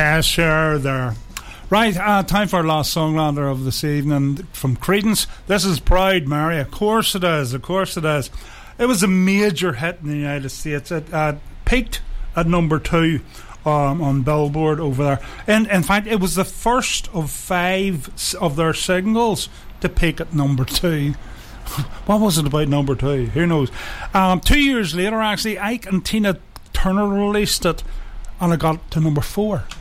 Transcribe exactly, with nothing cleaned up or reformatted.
Yeah, sure, there. Right, uh, time for our last songlander of this evening from Creedence. This is Proud Mary. Of course it is, of course it is. It was a major hit in the United States. It uh, peaked at number two um, on Billboard over there. And in fact, it was the first of five of their singles to peak at number two. What was it about number two? Who knows? Um, two years later, actually, Ike and Tina Turner released it, and it got to number four.